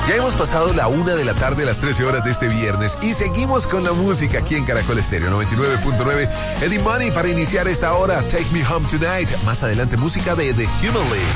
Ya hemos pasado la 1 de la tarde, las 13 horas de este viernes, y seguimos con la música aquí en Caracol Estéreo 99.9. Eddie Money para iniciar esta hora. Take Me Home Tonight. Más adelante, música de The Human League.